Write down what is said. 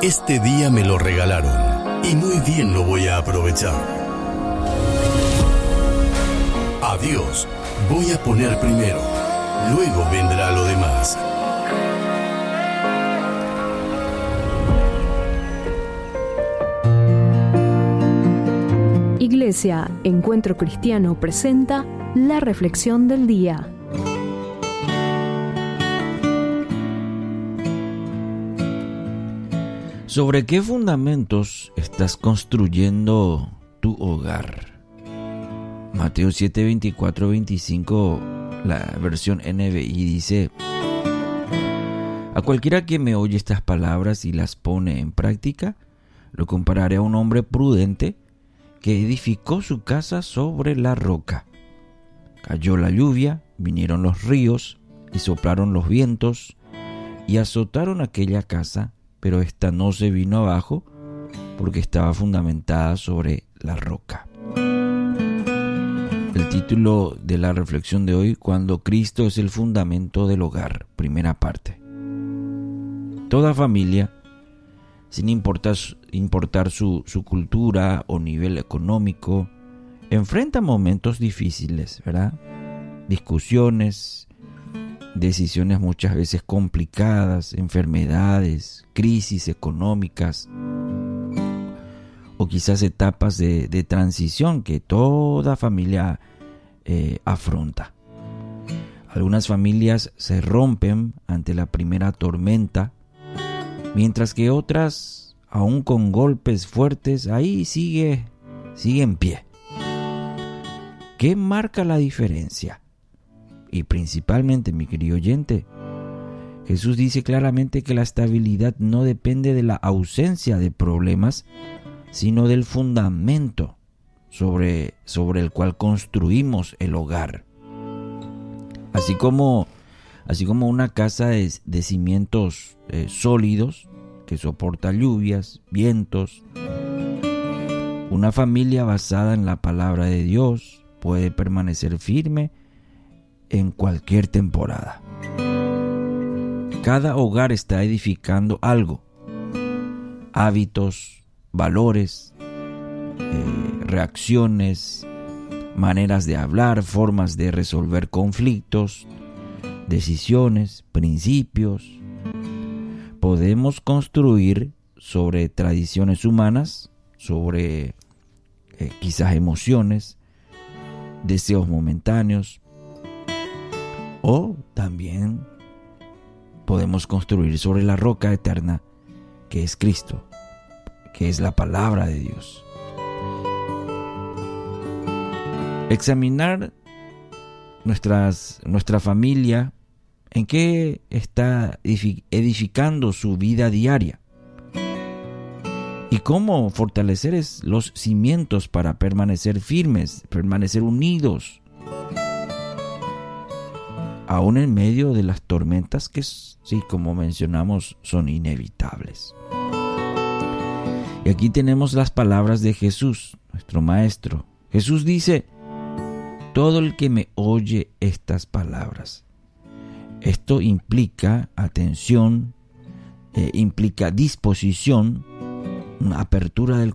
Este día me lo regalaron y muy bien lo voy a aprovechar. A Dios voy a poner primero, luego vendrá lo demás. Iglesia Encuentro Cristiano presenta la reflexión del día. ¿Sobre qué fundamentos estás construyendo tu hogar? Mateo 7, 24, 25, la versión NBI dice: a cualquiera que me oye estas palabras y las pone en práctica, lo compararé a un hombre prudente que edificó su casa sobre la roca. Cayó la lluvia, vinieron los ríos y soplaron los vientos y azotaron aquella casa, pero ésta no se vino abajo porque estaba fundamentada sobre la roca. El título de la reflexión de hoy: Cuando Cristo es el fundamento del hogar, primera parte. Toda familia, sin importar su cultura o nivel económico, enfrenta momentos difíciles, ¿verdad? Discusiones, decisiones muchas veces complicadas, enfermedades, crisis económicas o quizás etapas de transición que toda familia afronta. Algunas familias se rompen ante la primera tormenta, mientras que otras, aún con golpes fuertes, ahí sigue en pie. ¿Qué marca la diferencia? Y principalmente, mi querido oyente, Jesús dice claramente que la estabilidad no depende de la ausencia de problemas, sino del fundamento sobre el cual construimos el hogar. Así como una casa de cimientos sólidos que soporta lluvias, vientos, una familia basada en la palabra de Dios puede permanecer firme en cualquier temporada. Cada hogar está edificando algo: hábitos, valores, reacciones, maneras de hablar, formas de resolver conflictos, decisiones, principios. Podemos construir sobre tradiciones humanas, sobre quizás emociones, deseos momentáneos, o también podemos construir sobre la roca eterna que es Cristo, que es la palabra de Dios. Examinar nuestra familia, en qué está edificando su vida diaria y cómo fortalecer los cimientos para permanecer firmes, permanecer unidos, aún en medio de las tormentas que, sí, como mencionamos, son inevitables. Y aquí tenemos las palabras de Jesús, nuestro Maestro. Jesús dice: todo el que me oye estas palabras. Esto implica atención, implica disposición, una apertura del